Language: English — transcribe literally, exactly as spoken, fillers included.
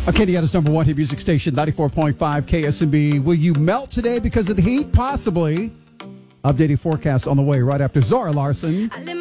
Okay, Indiana's number one hit music station, ninety-four point five K S M B. Will you melt today because of the heat? Possibly. Updated forecast on the way right after Zara Larson.